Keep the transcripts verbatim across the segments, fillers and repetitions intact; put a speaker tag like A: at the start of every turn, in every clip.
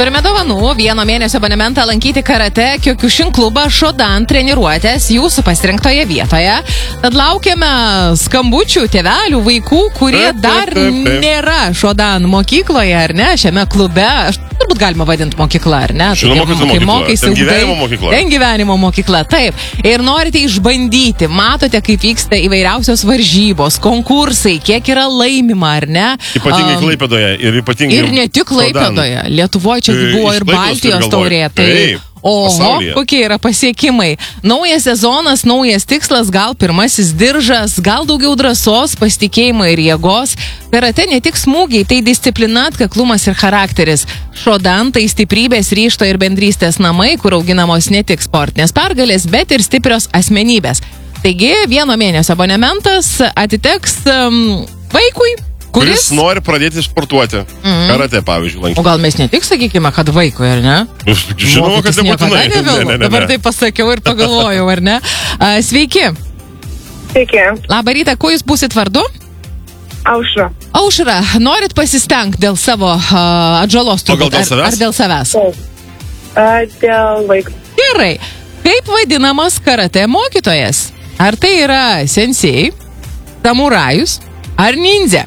A: Turime dovanų, vieno mėnesio abonementą lankyti karate Kyokushin klubą Shodan treniruotės jūsų pasirinktoje vietoje. Tad laukiame skambučių tėvelių, vaikų, kurie dar nėra Shodan mokykloje, ar ne, šiame klube. Aš turbūt galima vadinti mokykla, ar ne?
B: Žinoma, kad tai mokykla. Ten gyvenimo mokykla.
A: Ten gyvenimo mokykla, taip. Ir norite išbandyti, matote, kaip vyksta įvairiausios varžybos, konkursai, kiek yra laimima, ar ne?
B: Ypatingai um, Klaipėdoje ir ypatingai...
A: Ir ne tik Klaipėdoje. Lietuvoje čia buvo ir Baltijos taurė. Tai... Oho, pasaulyje. Kokie yra pasiekimai. Naujas sezonas, naujas tikslas, gal pirmasis diržas, gal daugiau drąsos, pasitikėjimo ir jėgos. Karate ne tik smūgiai, tai disciplina, atkaklumas ir charakteris. Shodan tai stiprybės, ryžto ir bendrystės namai, kur auginamos ne tik sportinės pergalės, bet ir stiprios asmenybės. Taigi, vieno mėnesio abonementas atiteks um, vaikui, Kuris, kuris nori pradėti sportuoti. Mm. Karate, pavyzdžiui, lankyti. O gal mes ne tik sakykime, kad vaikui, ar ne?
B: Žinoma, kad nebūtinai.
A: Ne, ne, ne, Dabar tai pasakiau ir pagalvojau, ar ne? Uh, sveiki.
C: Sveiki.
A: Labą rytą, kuo jūs būsit vardu?
C: Aušra.
A: Aušra, norit pasistengti dėl savo uh, atžalos turbūt?
B: O gal dėl savęs?
A: Ar, ar dėl savęs?
C: Uh, dėl vaiko.
A: Gerai. Kaip vadinamas karate mokytojas? Ar tai yra sensei, samurajus ar ninja?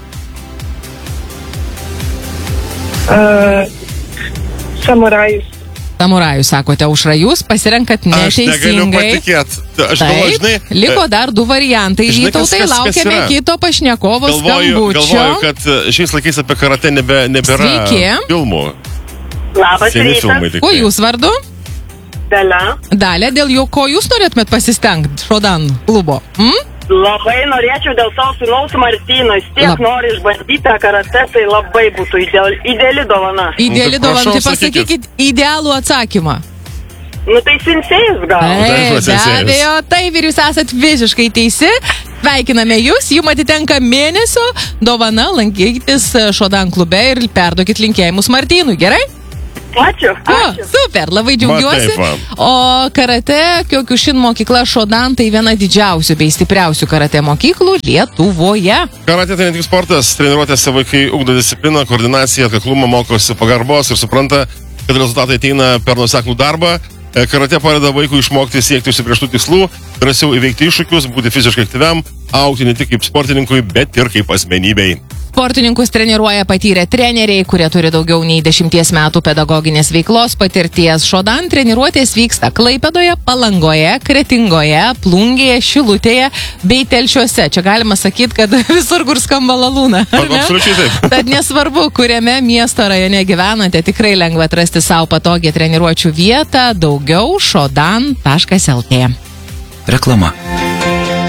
C: Uh, samurajus.
A: Samurajus, sakote, Aušra, jūs pasirenkat neteisingai.
B: Aš negaliu patikėti. Aš galvoju, žinai...
A: Liko dar du variantai. Vytautai, laukiame kito pašnekovo skambučio.
B: Galvoju, kad šiais laikais apie karate nebe, nebėra
A: Sveiki.
B: Filmų.
C: Labas rytas.
A: Kuo jūs vardu?
C: Dalia.
A: Dalia, dėl jo, ko jūs norėtumėt pasistengti Shodan klubo? Hmm?
C: Labai norėčiau dėl savo sūnaus Martyno. Jis tiek Lab... nori išbandyti karate, tai labai būtų ideali, ideali dovana.
A: Ideali dovana, tai pasakykit idealų atsakymą.
C: Nu tai sensėjus gal.
A: Ei, be abejo, taip ir jūs esat visiškai teisi. Sveikiname jūs, jums atitenka mėnesio dovana, lankytis Shodan klube ir perduokit linkėjimus Martynui, gerai?
C: Ačiū, ačiū.
A: O, super, labai džiaugiuosi. O karate Kyokushin mokykla Shodan tai viena didžiausių bei stipriausių karate mokyklų Lietuvoje.
B: Karate tai ne tik sportas, treniruotėse vaikai ugdo discipliną, koordinaciją, atkaklumą, mokosi pagarbos ir supranta, kad rezultatai ateina per nuoseklų darbą. Karate padeda vaikui išmokti siekti užsibrėžtų tikslų, drąsiau įveikti iššūkius, būti fiziškai aktyviam, augti ne tik kaip sportininkui, bet ir kaip asmenybei.
A: Sportininkus treniruoja patyrę treneriai, kurie turi daugiau nei dešimties metų pedagoginės veiklos patirties. Shodan treniruotės vyksta Klaipėdoje, Palangoje, Kretingoje, Plungėje, Šilutėje bei Telšiuose. Čia galima sakyti, kad visur, kur skamba lalūna.
B: Absoliučiai taip.
A: Tad nesvarbu, kuriame miesto rajone gyvenate, tikrai lengva atrasti savo patogią treniruočių vietą. Daugiau shodan taškas lt.
D: Reklama.